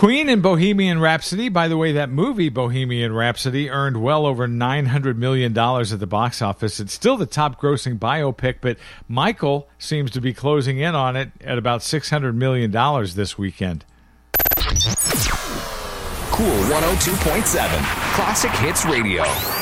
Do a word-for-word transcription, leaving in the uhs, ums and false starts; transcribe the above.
Queen and Bohemian Rhapsody. By the way, that movie, Bohemian Rhapsody, earned well over nine hundred million dollars at the box office. It's still the top-grossing biopic, but Michael seems to be closing in on it at about six hundred million dollars this weekend. Cool one oh two point seven, Classic Hits Radio.